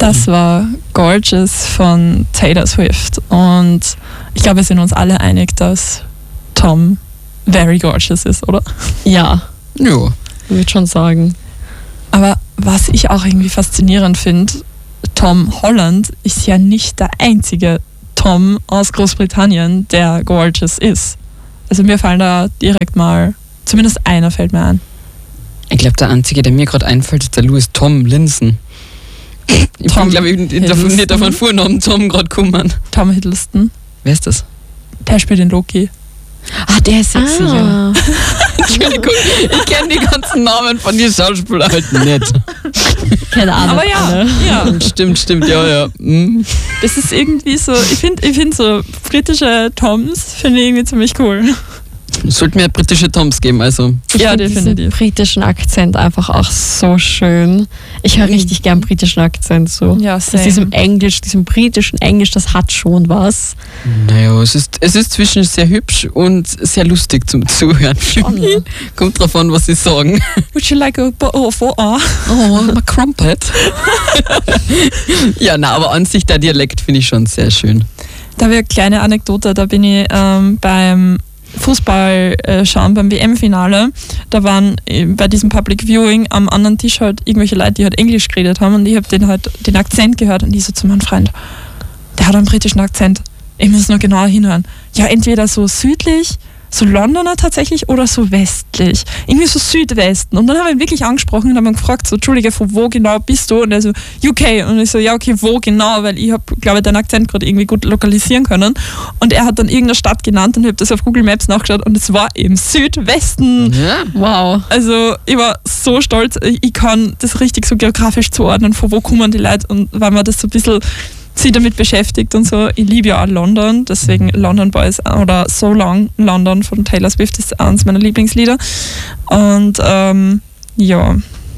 Das war Gorgeous von Taylor Swift. Und ich glaube, wir sind uns alle einig, dass Tom very gorgeous ist, oder? Ja, Ja. ich würde schon sagen. Aber was ich auch irgendwie faszinierend finde, Tom Holland ist ja nicht der einzige Tom aus Großbritannien, der gorgeous ist. Also mir fallen da direkt mal, zumindest einer fällt mir ein. Ich glaube, der einzige, der mir gerade einfällt, ist der Louis Tomlinson. Ich Tom bin, glaube ich, nicht auf einen Vornamen Tom gerade gekommen. Tom Hiddleston, Wer ist das? der spielt in Loki. Ah, der ist sexy, ja. Ah, Entschuldigung, ich kenne die ganzen Namen von den Schauspielern halt nicht. keine Ahnung. Aber ja, alle. ja, Stimmt, ja. Hm. das ist irgendwie so, ich find so britische Toms finde ich irgendwie ziemlich cool. Es sollte mehr britische Toms geben, also. Ich Ja, finde diesen definitiv. britischen Akzent einfach auch so schön. Ich höre richtig gern britischen Akzent so. Ja, Aus diesem Englisch, diesem britischen Englisch, das hat schon was. Naja, es ist zwischen sehr hübsch und sehr lustig zum Zuhören. Schon. Kommt drauf an, was sie sagen. Would you like a bottle of water? Oh, my crumpet. Ja, aber an sich, der Dialekt finde ich schon sehr schön. Da habe ich eine kleine Anekdote, da bin ich beim Fußball schauen, beim WM-Finale, da waren bei diesem Public Viewing am anderen Tisch halt irgendwelche Leute, die halt Englisch geredet haben und ich habe den Akzent gehört und ich so zu meinem Freund, der hat einen britischen Akzent, ich muss nur genauer hinhören. Ja, entweder so südlich, so Londoner tatsächlich oder so westlich. Irgendwie so Südwesten. Und dann habe ich ihn wirklich angesprochen und habe ihn gefragt, so, Entschuldige, von wo genau bist du? Und er so, UK. Und ich so, ja, okay, wo genau? Weil ich habe, glaube ich, deinen Akzent gerade irgendwie gut lokalisieren können. Und er hat dann irgendeine Stadt genannt und ich habe das auf Google Maps nachgeschaut und es war eben Südwesten. Ja. Wow. Also ich war so stolz, ich kann das richtig so geografisch zuordnen, von wo kommen die Leute und weil man das so ein bisschen sich damit beschäftigt und so. Ich liebe ja auch London, deswegen London Boys oder So Long London von Taylor Swift ist eines meiner Lieblingslieder. Und ja.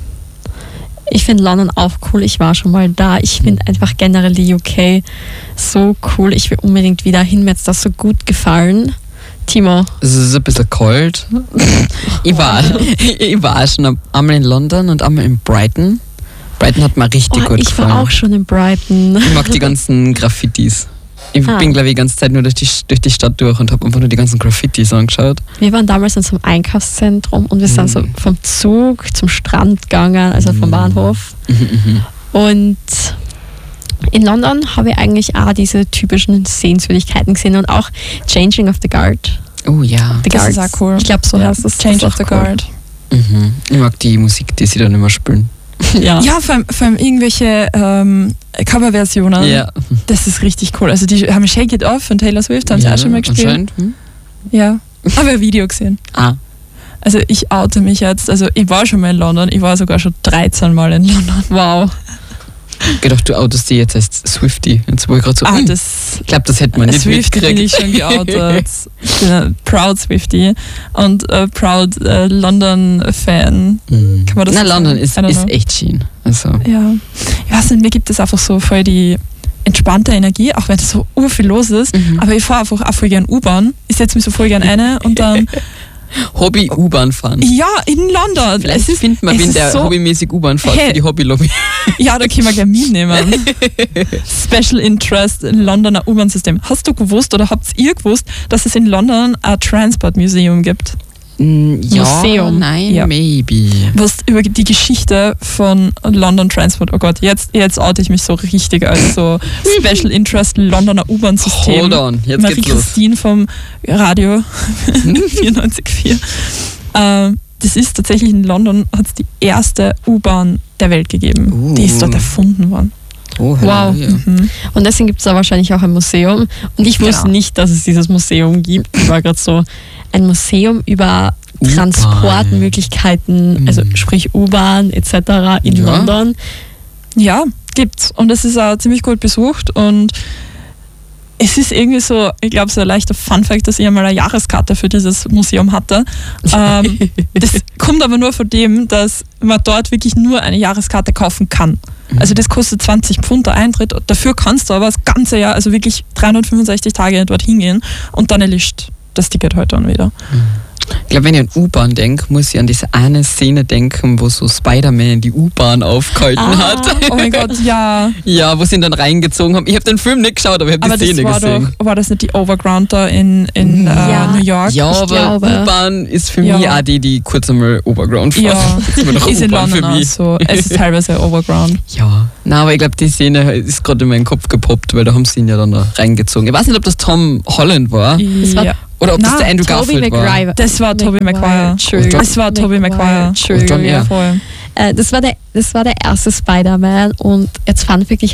Ich finde London auch cool, ich war schon mal da. Ich finde einfach generell die UK so cool. Ich will unbedingt wieder hin, mir hat das so gut gefallen. Timo. Es ist ein bisschen kalt. Ich war schon einmal in London und einmal in Brighton. Brighton hat mir richtig gut Ich gefallen. war auch schon in Brighton. Ich mag die ganzen Graffitis. Ich bin, glaube ich, die ganze Zeit nur durch die Stadt durch und habe einfach nur die ganzen Graffitis angeschaut. Wir waren damals in so einem Einkaufszentrum und wir sind so vom Zug zum Strand gegangen, also vom Bahnhof. Und in London habe ich eigentlich auch diese typischen Sehenswürdigkeiten gesehen und auch Changing of the Guard. Oh ja. The Das Guards. ist auch cool. Ich glaube, so Ja, heißt es. Change Das of ist the auch cool. Guard. Ich mag die Musik, die sie dann immer spielen. Ja. Ja, vor allem irgendwelche Coverversionen. Ja. Das ist richtig cool. Also die haben Shake It Off von Taylor Swift, haben sie auch schon mal gespielt. Anscheinend. Ja. Habe ein Video gesehen. Ah. Also ich oute mich jetzt, also ich war schon mal in London, ich war sogar schon 13 Mal in London. Wow. Gedacht, du outest die jetzt als Swiftie. Jetzt war ich gerade so, Das ich glaube, das hätte man nicht Swift bin ich mitgekriegt. schon geoutet. Ich bin ein Proud Swiftie und Proud London-Fan. Kann man das Na, so London sagen? ist I don't know. echt schön. Also, Ja, ich weiß nicht, mir gibt es einfach so voll die entspannte Energie, auch wenn es so urviel los ist. Aber ich fahre einfach auch voll gern U-Bahn. Ich setze mich so voll gern eine und dann, Hobby U-Bahn fahren. ja, in London. Vielleicht findet man es wen, ist der so- hobbymäßig U-Bahn fährt Hey. für die Hobbylobby. Ja, da können wir gerne mitnehmen. Special Interest in Londoner U-Bahn-System. Hast du gewusst oder habt ihr gewusst, dass es in London ein Transport Museum gibt? Ja, Museum. nein, Ja. maybe. Was über die Geschichte von London Transport, oh Gott, jetzt oute ich mich so richtig als so Special Interest Londoner U-Bahn-System. Hold on, jetzt Marie geht's los. Christine vom Radio 94.4. Das ist tatsächlich in London, hat es die erste U-Bahn der Welt gegeben. Die ist dort erfunden worden. Oh, Wow. Halleluja. Und deswegen gibt es da wahrscheinlich auch ein Museum. Und ich wusste Genau. nicht, dass es dieses Museum gibt. Ich war gerade so, ein Museum über U-Bahn. Transportmöglichkeiten, also sprich U-Bahn etc. in Ja. London. Ja, gibt's. Und es ist auch ziemlich gut besucht und es ist irgendwie so, ich glaube, so ein leichter Funfact, dass ich einmal eine Jahreskarte für dieses Museum hatte. Das kommt aber nur von dem, dass man dort wirklich nur eine Jahreskarte kaufen kann. Also das kostet 20 Pfund der Eintritt. Dafür kannst du aber das ganze Jahr, also wirklich 365 Tage dort hingehen und dann erlischt das Ticket heute dann wieder. Ich glaube, wenn ich an U-Bahn denke, muss ich an diese eine Szene denken, wo so Spider-Man die U-Bahn aufgehalten hat. Oh mein Gott, ja. Ja, wo sie ihn dann reingezogen haben. Ich habe den Film nicht geschaut, aber ich habe die Szene gesehen. War das nicht die Overground da in New York? Ja, aber U-Bahn ist für mich auch die kurz einmal Overground fährt. Ja, ist in London für mich. so. Es ist teilweise Overground. Ja, nein, aber ich glaube, die Szene ist gerade in meinen Kopf gepoppt, weil da haben sie ihn ja dann da reingezogen. Ich weiß nicht, ob das Tom Holland war. Das war Oder ob das der Andrew Tobey Garfield war. Maguire. Das war Tobey Maguire. Entschuldigung. Das war Tobey Maguire. John, ja. Voll. Das war der erste Spider-Man und jetzt Fun Fact, ich